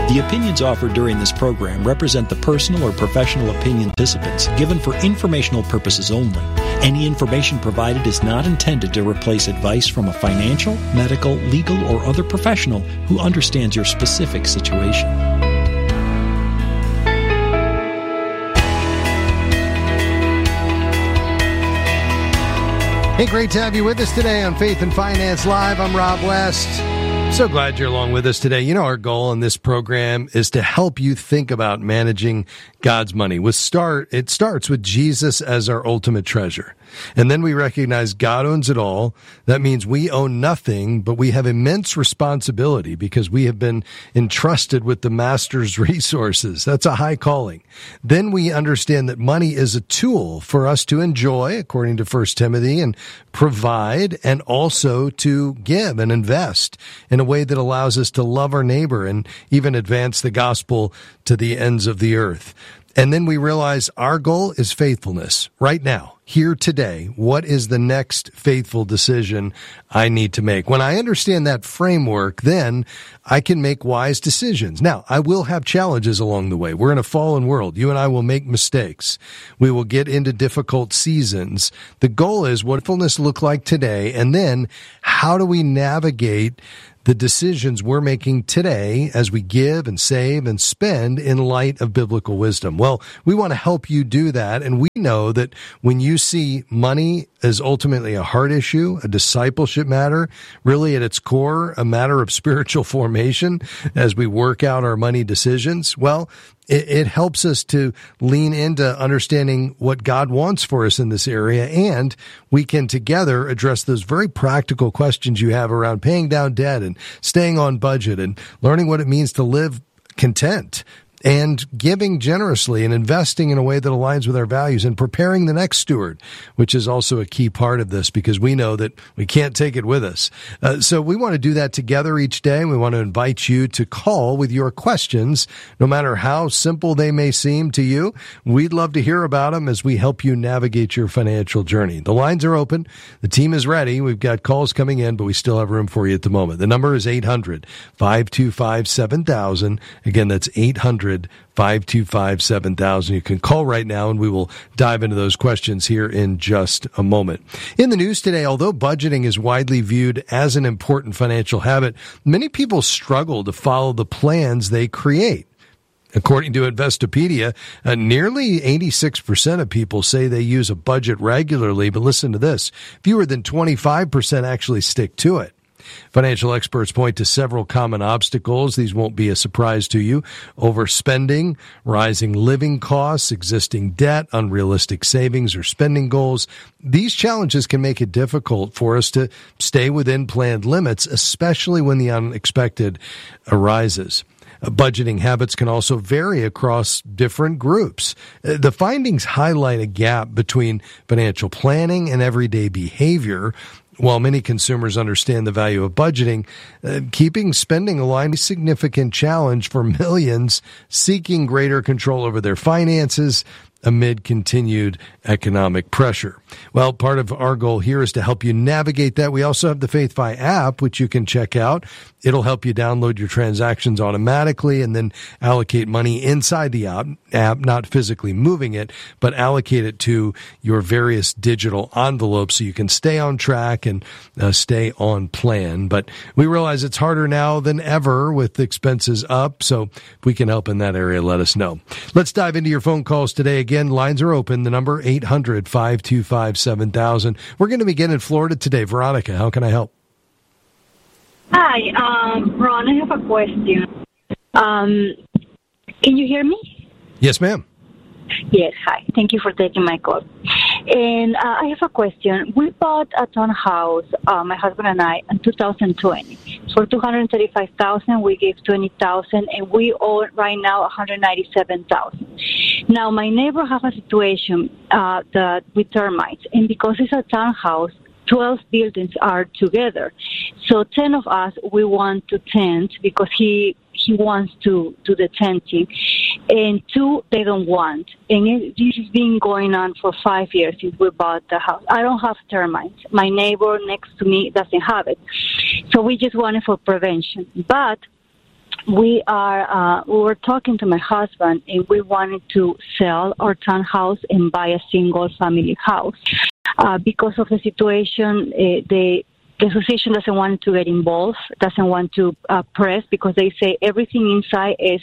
The opinions offered during this program represent the personal or professional opinion participants given for informational purposes only. Any information provided is not intended to replace advice from a financial, medical, legal, or other professional who understands your specific situation. Hey, great to have you with us today on Faith and Finance Live. I'm Rob West. So glad you're along with us today. You know, our goal in this program is to help you think about managing God's money. It starts with Jesus as our ultimate treasure. And then we recognize God owns it all. That means we own nothing, but we have immense responsibility because we have been entrusted with the master's resources. That's a high calling. Then we understand that money is a tool for us to enjoy, according to 1 Timothy, and provide, and also to give and invest in a way that allows us to love our neighbor and even advance the gospel to the ends of the earth. And then we realize our goal is faithfulness right now. Here today, what is the next faithful decision I need to make? When I understand that framework, then I can make wise decisions. Now, I will have challenges along the way. We're in a fallen world. You and I will make mistakes. We will get into difficult seasons. The goal is, what will faithfulness look like today? And then how do we navigate the decisions we're making today as we give and save and spend in light of biblical wisdom? Well, we want to help you do that. And we know that when you see money as ultimately a heart issue, a discipleship matter, really at its core, a matter of spiritual formation as we work out our money decisions, well, it helps us to lean into understanding what God wants for us in this area, and we can together address those very practical questions you have around paying down debt and staying on budget and learning what it means to live content and giving generously and investing in a way that aligns with our values and preparing the next steward, which is also a key part of this because we know that we can't take it with us. So we want to do that together each day. We want to invite you to call with your questions, no matter how simple they may seem to you. We'd love to hear about them as we help you navigate your financial journey. The lines are open. The team is ready. We've got calls coming in, but we still have room for you at the moment. The number is 800-525-7000. Again, that's 800-525-7000. You can call right now, and we will dive into those questions here in just a moment. In the news today, although budgeting is widely viewed as an important financial habit, many people struggle to follow the plans they create. According to Investopedia, nearly 86% of people say they use a budget regularly, but listen to this, fewer than 25% actually stick to it. Financial experts point to several common obstacles. These won't be a surprise to you. Overspending, rising living costs, existing debt, unrealistic savings or spending goals. These challenges can make it difficult for us to stay within planned limits, especially when the unexpected arises. Budgeting habits can also vary across different groups. The findings highlight a gap between financial planning and everyday behavior. While many consumers understand the value of budgeting, keeping spending aligned is a significant challenge for millions seeking greater control over their finances amid continued economic pressure. Well, part of our goal here is to help you navigate that. We also have the FaithFi app, which you can check out. It'll help you download your transactions automatically and then allocate money inside the app, not physically moving it, but allocate it to your various digital envelopes so you can stay on track and stay on plan. But we realize it's harder now than ever with expenses up, so if we can help in that area, let us know. Let's dive into your phone calls today. Again, lines are open. The number 800-525-7000. We're going to begin in Florida today. Veronica, how can I help? Hi, Ron, I have a question. Can you hear me? Yes, ma'am. Yes, hi. Thank you for taking my call. And I have a question. We bought a townhouse, my husband and I, in 2020 for $235,000. We gave $20,000, and we own right now $197,000. Now, my neighbor has a situation that with termites, and because it's a townhouse, 12 buildings are together. So 10 of us, we want to tent because he wants to do the tenting. And 2, they don't want. And this has been going on for 5 years since we bought the house. I don't have termites. My neighbor next to me doesn't have it. So we just want it for prevention. But we were talking to my husband, and we wanted to sell our townhouse and buy a single-family house. Because of the situation, the association doesn't want to get involved, doesn't want to press, because they say everything inside is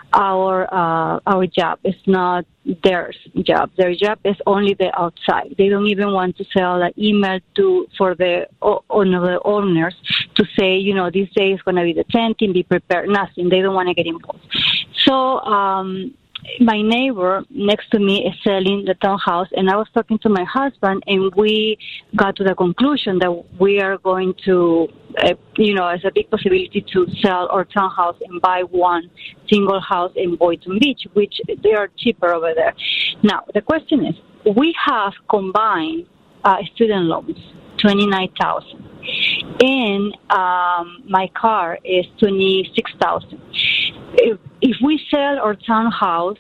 our job. It's not their job. Their job is only the outside. They don't even want to sell an email for the owners to say, this day is going to be the 10th, be prepared. Nothing. They don't want to get involved. So my neighbor next to me is selling the townhouse, and I was talking to my husband, and we got to the conclusion that we are going to, as a big possibility to sell our townhouse and buy one single house in Boynton Beach, which they are cheaper over there. Now, the question is, we have combined student loans, $29,000. And my car is $26,000. If we sell our townhouse,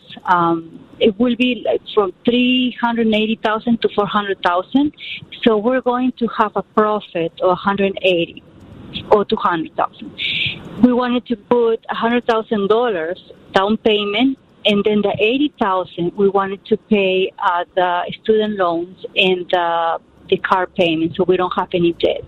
it will be from $380,000 to $400,000. So we're going to have a profit of $180,000 or $200,000. We wanted to put $100,000 down payment, and then the $80,000 we wanted to pay the student loans and the car payment, so we don't have any debt.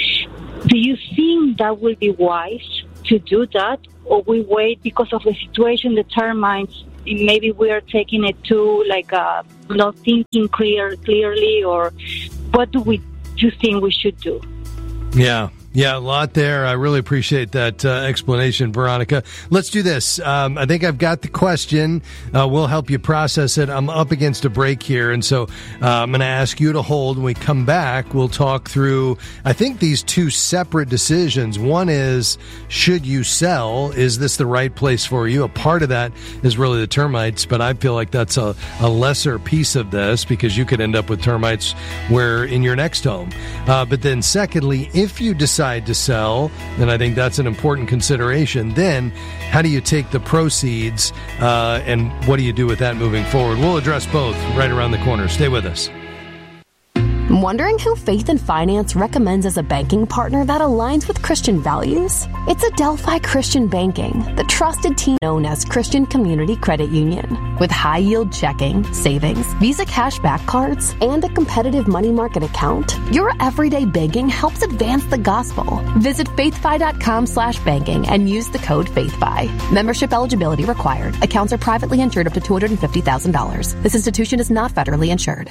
Do you think that would be wise to do that, or we wait because of the situation, the termites? Maybe we are taking it too, not thinking clearly, or what do you think we should do? Yeah, a lot there. I really appreciate that explanation, Veronica. Let's do this. I think I've got the question. We'll help you process it. I'm up against a break here, and so I'm going to ask you to hold. When we come back, we'll talk through, I think, these two separate decisions. One is, should you sell? Is this the right place for you? A part of that is really the termites, but I feel like that's a lesser piece of this, because you could end up with termites in your next home. But then secondly, if you decide to sell, and I think that's an important consideration, then how do you take the proceeds and what do you do with that moving forward? We'll address both right around the corner. Stay with us. Wondering who Faith and Finance recommends as a banking partner that aligns with Christian values? It's Adelphi Christian Banking, the trusted team known as Christian Community Credit Union. With high-yield checking, savings, Visa cashback cards, and a competitive money market account, your everyday banking helps advance the gospel. Visit faithfi.com/banking and use the code FAITHFI. Membership eligibility required. Accounts are privately insured up to $250,000. This institution is not federally insured.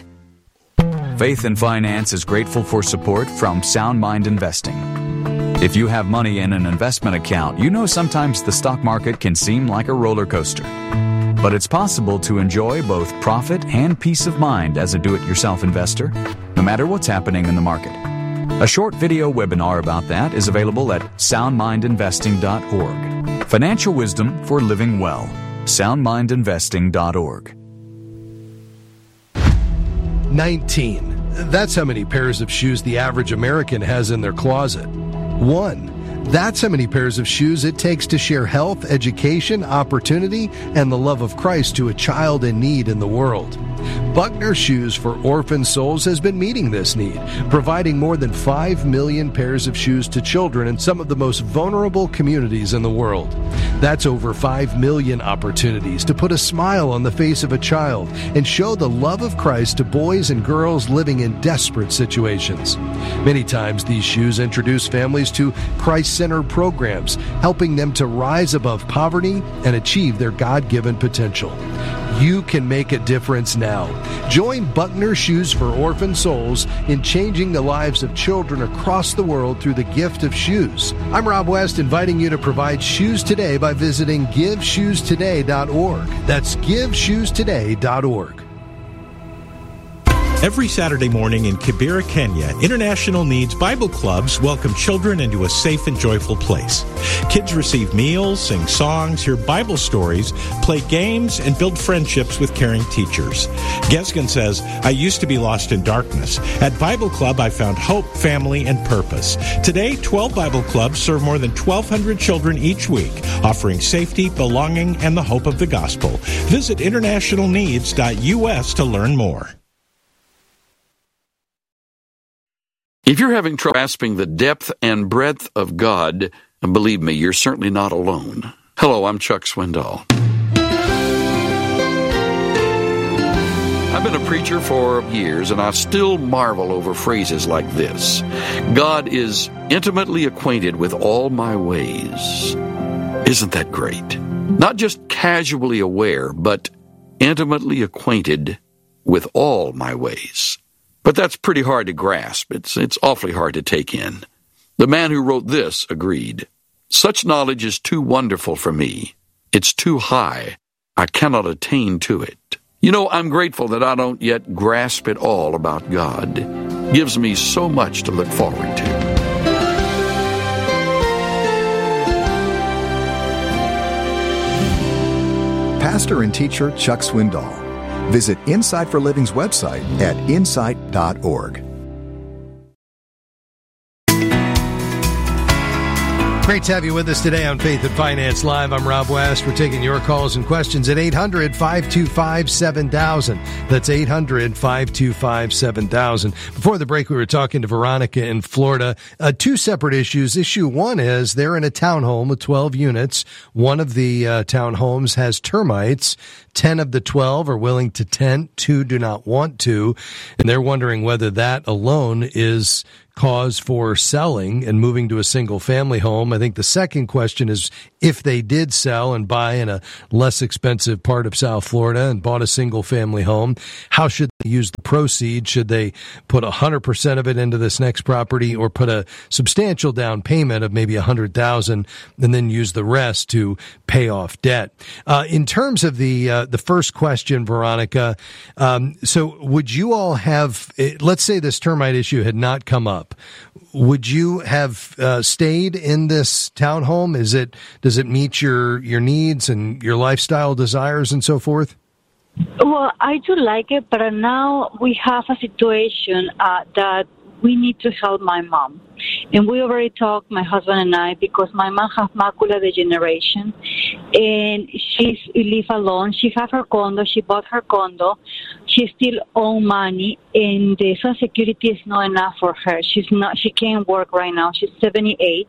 Faith and Finance is grateful for support from Sound Mind Investing. If you have money in an investment account, you know sometimes the stock market can seem like a roller coaster. But it's possible to enjoy both profit and peace of mind as a do-it-yourself investor, no matter what's happening in the market. A short video webinar about that is available at soundmindinvesting.org. Financial wisdom for living well. soundmindinvesting.org. 19. That's how many pairs of shoes the average American has in their closet. 1. That's how many pairs of shoes it takes to share health, education, opportunity, and the love of Christ to a child in need in the world. Buckner Shoes for Orphan Souls has been meeting this need, providing more than 5 million pairs of shoes to children in some of the most vulnerable communities in the world. That's over 5 million opportunities to put a smile on the face of a child and show the love of Christ to boys and girls living in desperate situations. Many times these shoes introduce families to Christ-centered programs, helping them to rise above poverty and achieve their God-given potential. You can make a difference now. Join Buckner Shoes for Orphan Souls in changing the lives of children across the world through the gift of shoes. I'm Rob West, inviting you to provide shoes today by visiting GiveShoesToday.org. That's GiveShoesToday.org. Every Saturday morning in Kibera, Kenya, International Needs Bible Clubs welcome children into a safe and joyful place. Kids receive meals, sing songs, hear Bible stories, play games, and build friendships with caring teachers. Gesgen says, I used to be lost in darkness. At Bible Club, I found hope, family, and purpose. Today, 12 Bible Clubs serve more than 1,200 children each week, offering safety, belonging, and the hope of the gospel. Visit internationalneeds.us to learn more. If you're having trouble grasping the depth and breadth of God, And believe me, you're certainly not alone. Hello, I'm Chuck Swindoll. I've been a preacher for years, and I still marvel over phrases like this. God is intimately acquainted with all my ways. Isn't that great? Not just casually aware, but intimately acquainted with all my ways. But that's pretty hard to grasp. It's awfully hard to take in. The man who wrote this agreed. Such knowledge is too wonderful for me. It's too high. I cannot attain to it. You know, I'm grateful that I don't yet grasp it all about God. It gives me so much to look forward to. Pastor and teacher Chuck Swindoll. Visit Insight for Living's website at insight.org. Great to have you with us today on Faith and Finance Live. I'm Rob West. We're taking your calls and questions at 800-525-7000. That's 800-525-7000. Before the break, we were talking to Veronica in Florida. Two separate issues. Issue one is they're in a townhome with 12 units. One of the townhomes has termites. 10 of the 12 are willing to tent. 2 do not want to. And they're wondering whether that alone is cause for selling and moving to a single-family home. I think the second question is if they did sell and buy in a less expensive part of South Florida and bought a single-family home, how should they use the proceeds? Should they put 100% of it into this next property or put a substantial down payment of maybe $100,000 and then use the rest to pay off debt? In terms of the first question, Veronica, so would you all have, let's say this termite issue had not come up, would you have stayed in this townhome? Does it meet your needs and your lifestyle desires and so forth? Well, I do like it, but now we have a situation that we need to help my mom. And we already talked, my husband and I, because my mom has macular degeneration, and she lives alone. She has her condo. She bought her condo. She still owes money, and the Social Security is not enough for her. She can't work right now. She's 78,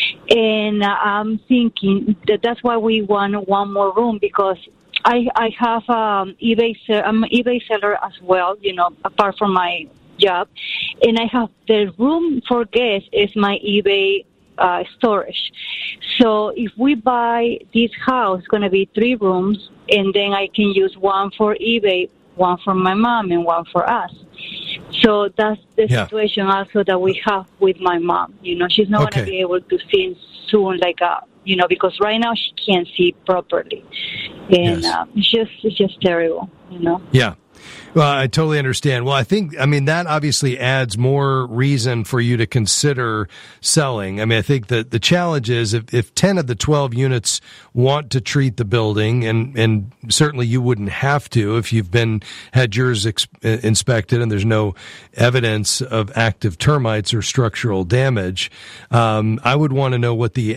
and I'm thinking that's why we want one more room, because I have I'm an eBay seller as well, apart from my job, and I have the room for guests is my eBay storage. So if we buy this house, it's going to be 3 rooms, and then I can use one for eBay, one for my mom, and one for us. So that's the situation also that we have with my mom. She's not going to be able to see soon, because right now she can't see properly, and it's just terrible. Yeah. Well, I totally understand. Well, that obviously adds more reason for you to consider selling. I think that the challenge is if 10 of the 12 units want to treat the building, and certainly you wouldn't have to if you've had yours inspected and there's no evidence of active termites or structural damage. I would want to know what the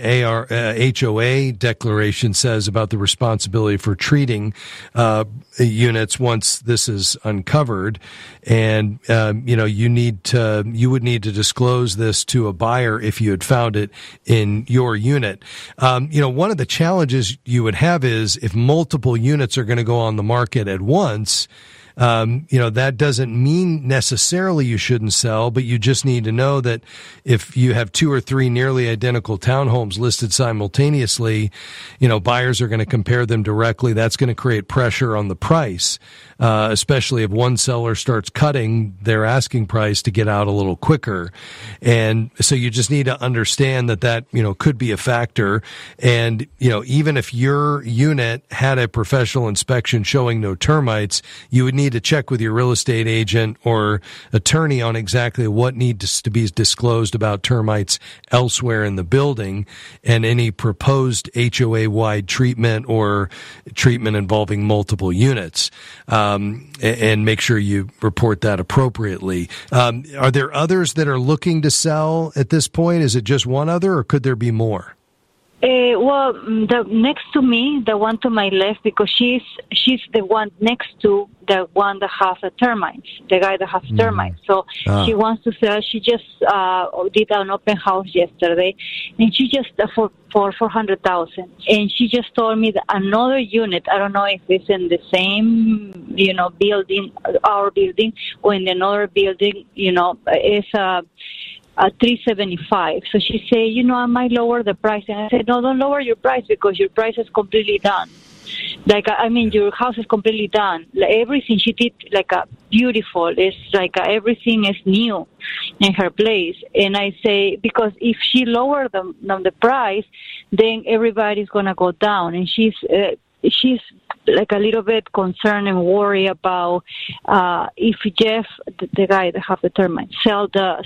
HOA declaration says about the responsibility for treating units once this is uncovered, and you would need to disclose this to a buyer if you had found it in your unit. One of the challenges you would have is if multiple units are going to go on the market at once. That doesn't mean necessarily you shouldn't sell, but you just need to know that if you have 2 or 3 nearly identical townhomes listed simultaneously, buyers are going to compare them directly. That's going to create pressure on the price, especially if one seller starts cutting their asking price to get out a little quicker. And so you just need to understand that could be a factor. And, even if your unit had a professional inspection showing no termites, you would need to check with your real estate agent or attorney on exactly what needs to be disclosed about termites elsewhere in the building and any proposed HOA-wide treatment or treatment involving multiple units, and make sure you report that appropriately. Are there others that are looking to sell at this point? Is it just one other, or could there be more? Well, the next to me, the one to my left, because she's the one next to the one that has the termites, the guy that has termites. So she wants to sell. She just did an open house yesterday, and she just for $400,000. And she just told me that another unit, I don't know if it's in the same, building, our building, or in another building, is $375. So she said, I might lower the price. And I said, no, don't lower your price because your price is completely done. Your house is completely done. Everything she did, beautiful. It's everything is new in her place. And I say, because if she lowered the price, then everybody's going to go down. And she's a little bit concerned and worried about if Jeff, the guy that have the termite, sell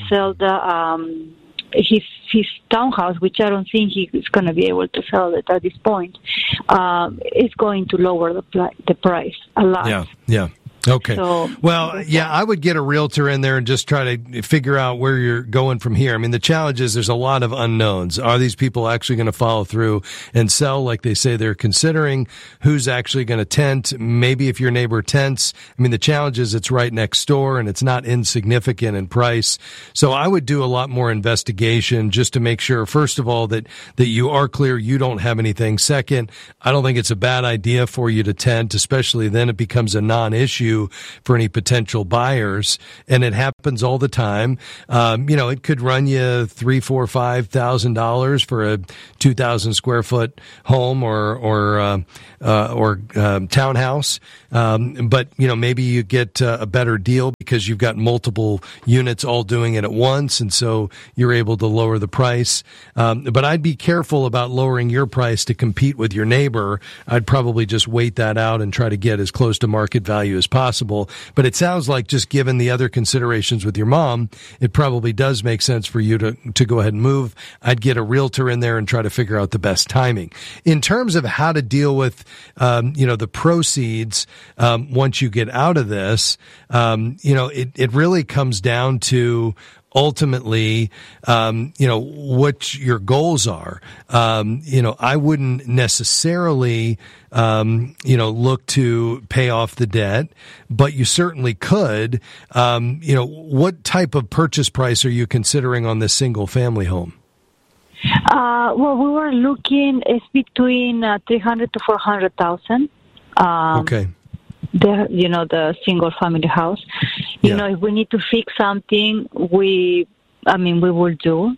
his townhouse, which I don't think he's going to be able to sell it at this point. It's going to lower the price a lot. Yeah. Okay. I would get a realtor in there and just try to figure out where you're going from here. I mean, the challenge is there's a lot of unknowns. Are these people actually going to follow through and sell like they say they're considering? Who's actually going to tent? Maybe if your neighbor tents. I mean, the challenge is it's right next door and it's not insignificant in price. So I would do a lot more investigation just to make sure, first of all, that you are clear you don't have anything. Second, I don't think it's a bad idea for you to tent, especially then it becomes a non-issue for any potential buyers, and it happens all the time. It could run you $3,000, $4,000, $5,000 for a 2,000 square foot home or townhouse. But maybe you get a better deal because you've got multiple units all doing it at once, and so you're able to lower the price. But I'd be careful about lowering your price to compete with your neighbor. I'd probably just wait that out and try to get as close to market value as possible. But it sounds like, just given the other considerations with your mom, it probably does make sense for you to go ahead and move. I'd get a realtor in there and try to figure out the best timing. In terms of how to deal with, the proceeds, once you get out of this, it really comes down to ultimately, what your goals are. I wouldn't necessarily, look to pay off the debt, but you certainly could. What type of purchase price are you considering on this single family home? We were looking, it's between $300,000 to $400,000. Okay. The single family house. If we need to fix something, we will do.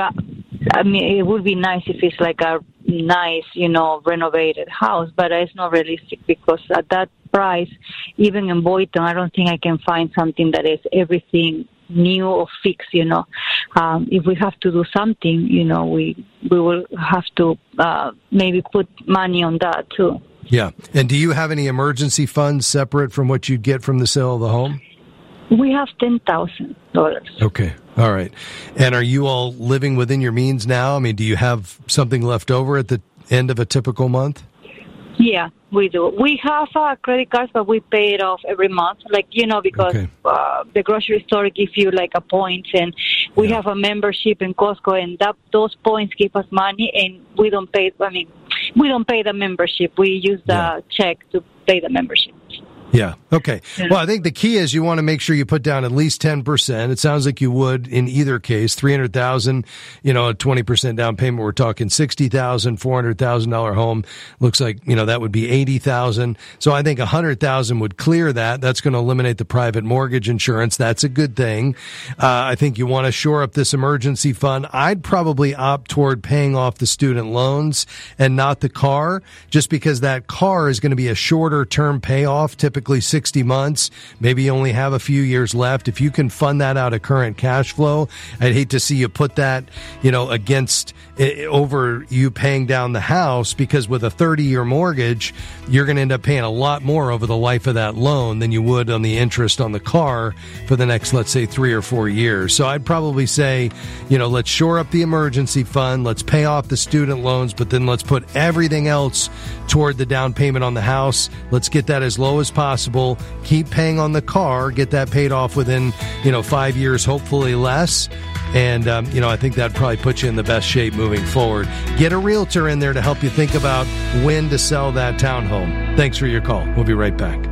It would be nice if it's like a nice, renovated house, but it's not realistic because at that price, even in Boynton, I don't think I can find something that is everything new or fixed, If we have to do something, we will have to maybe put money on that too. Yeah. And do you have any emergency funds separate from what you'd get from the sale of the home? We have $10,000. Okay. All right. And are you all living within your means now? I mean, do you have something left over at the end of a typical month? Yeah, we do. We have credit cards, but we pay it off every month, because the grocery store gives you a points, and we have a membership in Costco, and those points give us money, and we don't pay. We don't pay the membership. We use the check to pay the membership. Yeah. Okay. Well, I think the key is you want to make sure you put down at least 10%. It sounds like you would in either case. $300,000, a 20% down payment. We're talking $60,000, $400,000 home. Looks like, that would be $80,000. So I think $100,000 would clear that. That's going to eliminate the private mortgage insurance. That's a good thing. I think you want to shore up this emergency fund. I'd probably opt toward paying off the student loans and not the car, just because that car is going to be a shorter term payoff, typically 60 months. Maybe you only have a few years left. If you can fund that out of current cash flow, I'd hate to see you put that, against over you paying down the house, because with a 30-year mortgage, you're going to end up paying a lot more over the life of that loan than you would on the interest on the car for the next, let's say, 3 or 4 years. So I'd probably say, let's shore up the emergency fund. Let's pay off the student loans, but then let's put everything else toward the down payment on the house. Let's get that as low as possible. Keep paying on the car. Get that paid off within, 5 years, hopefully less. And, I think that probably puts you in the best shape moving forward. Get a realtor in there to help you think about when to sell that townhome. Thanks for your call. We'll be right back.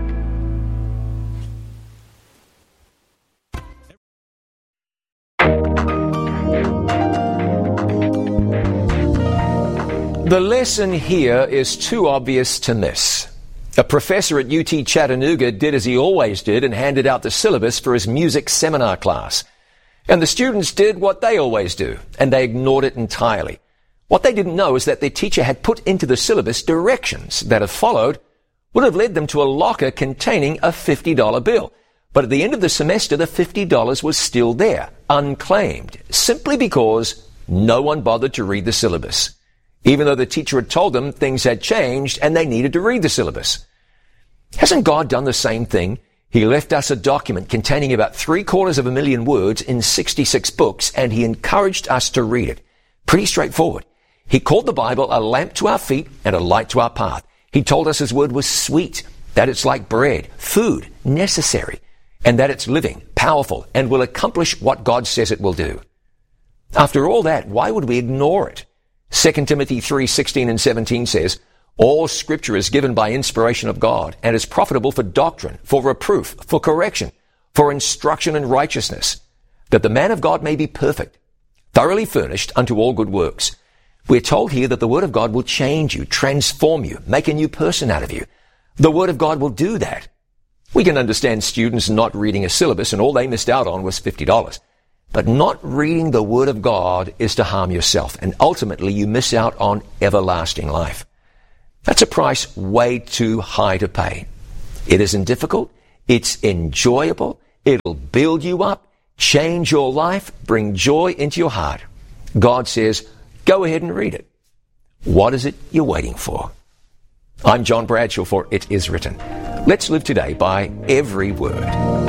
The lesson here is too obvious to miss. A professor at UT Chattanooga did as he always did and handed out the syllabus for his music seminar class. And the students did what they always do, and they ignored it entirely. What they didn't know is that their teacher had put into the syllabus directions that, if followed, would have led them to a locker containing a $50 bill. But at the end of the semester, the $50 was still there, unclaimed, simply because no one bothered to read the syllabus, even though the teacher had told them things had changed and they needed to read the syllabus. Hasn't God done the same thing? He left us a document containing about 750,000 words in 66 books, and he encouraged us to read it. Pretty straightforward. He called the Bible a lamp to our feet and a light to our path. He told us his word was sweet, that it's like bread, food, necessary, and that it's living, powerful, and will accomplish what God says it will do. After all that, why would we ignore it? 2 Timothy 3:16 and 17 says, all Scripture is given by inspiration of God and is profitable for doctrine, for reproof, for correction, for instruction in righteousness, that the man of God may be perfect, thoroughly furnished unto all good works. We're told here that the Word of God will change you, transform you, make a new person out of you. The Word of God will do that. We can understand students not reading a syllabus and all they missed out on was $50. But not reading the Word of God is to harm yourself, and ultimately you miss out on everlasting life. That's a price way too high to pay. It isn't difficult. It's enjoyable. It'll build you up, change your life, bring joy into your heart. God says, go ahead and read it. What is it you're waiting for? I'm John Bradshaw for It Is Written. Let's live today by every word.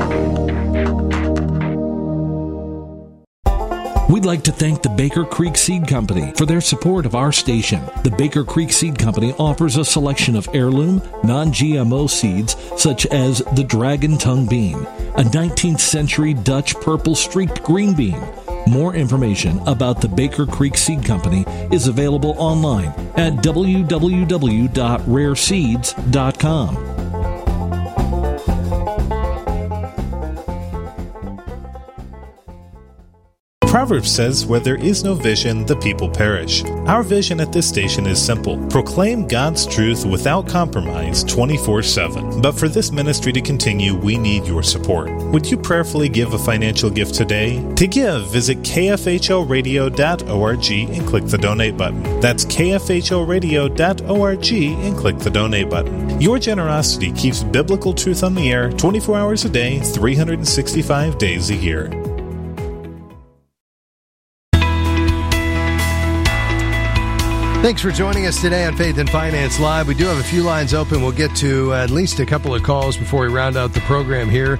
We'd like to thank the Baker Creek Seed Company for their support of our station. The Baker Creek Seed Company offers a selection of heirloom, non-GMO seeds such as the Dragon Tongue Bean, a 19th century Dutch purple streaked green bean. More information about the Baker Creek Seed Company is available online at www.rareseeds.com. Proverbs says, where there is no vision, the people perish. Our vision at this station is simple. Proclaim God's truth without compromise 24/7. But for this ministry to continue, we need your support. Would you prayerfully give a financial gift today? To give, visit kfhoradio.org and click the donate button. That's kfhoradio.org and click the donate button. Your generosity keeps biblical truth on the air 24 hours a day, 365 days a year. Thanks for joining us today on Faith and Finance Live. We do have a few lines open. We'll get to at least a couple of calls before we round out the program here.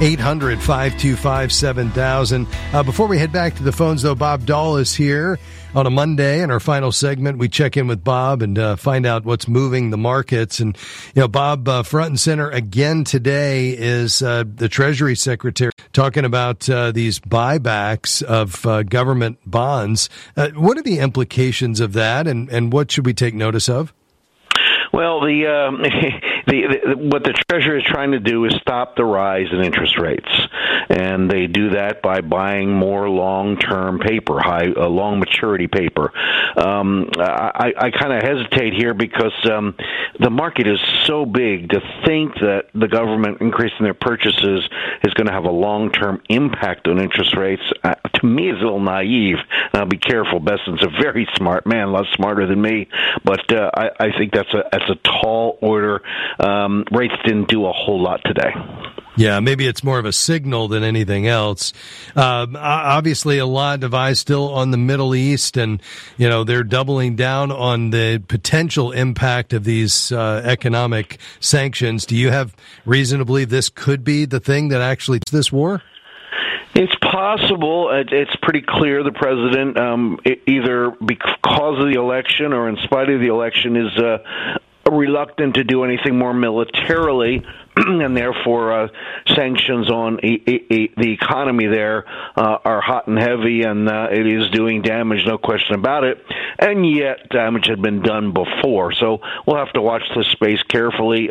800-525-7000. Before we head back to the phones, though, Bob Dahl is here on a Monday. In our final segment, we check in with Bob and find out what's moving the markets. And, Bob, front and center again today is the Treasury Secretary talking about these buybacks of government bonds. What are the implications of that, and what should we take notice of? Well, what the Treasury is trying to do is stop the rise in interest rates, and they do that by buying more long-term paper, long maturity paper. I kind of hesitate here because the market is so big to think that the government increasing their purchases is going to have a long-term impact on interest rates. To me, is a little naive. And I'll be careful. Besson's a very smart man, a lot smarter than me, but I think that's a tall order. Rates didn't do a whole lot today. Yeah, maybe it's more of a signal than anything else. Obviously, a lot of eyes still on the Middle East, and they're doubling down on the potential impact of these economic sanctions. Do you have reason to believe this could be the thing that actually this war? It's possible. It's pretty clear the president, either because of the election or in spite of the election, is reluctant to do anything more militarily and therefore sanctions on the economy there are hot and heavy, and it is doing damage, no question about it. And yet, damage had been done before, so we'll have to watch this space carefully.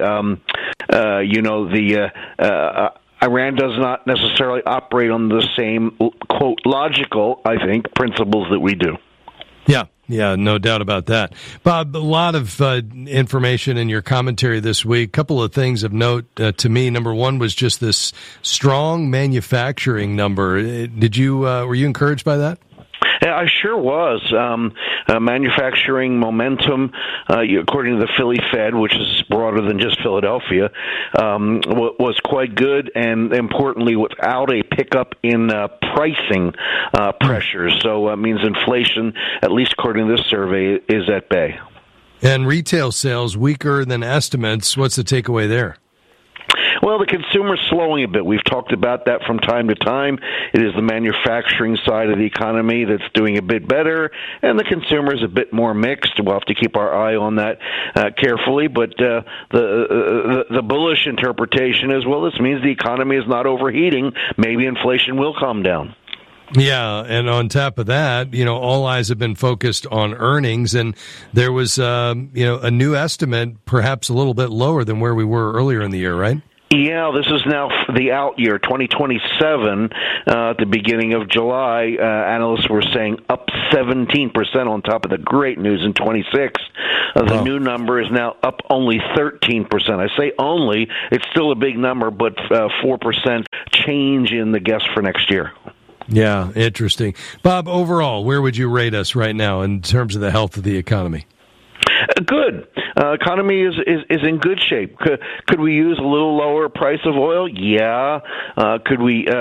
Iran does not necessarily operate on the same, quote, logical, I think, principles that we do. Yeah, no doubt about that. Bob, a lot of information in your commentary this week. A couple of things of note to me. Number one was just this strong manufacturing number. Were you encouraged by that? Yeah, I sure was. Manufacturing momentum, according to the Philly Fed, which is broader than just Philadelphia, was quite good, and importantly, without a pickup in pricing pressures. So it means inflation, at least according to this survey, is at bay. And retail sales weaker than estimates. What's the takeaway there? Well, the consumer's slowing a bit. We've talked about that from time to time. It is the manufacturing side of the economy that's doing a bit better, and the consumer is a bit more mixed. We'll have to keep our eye on that carefully. But the bullish interpretation is, well, this means the economy is not overheating. Maybe inflation will calm down. Yeah, and on top of that, all eyes have been focused on earnings, and there was, a new estimate, perhaps a little bit lower than where we were earlier in the year, right? Yeah, this is now the out year, 2027. At the beginning of July, analysts were saying up 17% on top of the great news in 26. The new number is now up only 13%. I say only, it's still a big number, but 4% change in the guess for next year. Yeah, interesting. Bob, overall, where would you rate us right now in terms of the health of the economy? Good. Economy is in good shape. Could we use a little lower price of oil? Yeah. Could we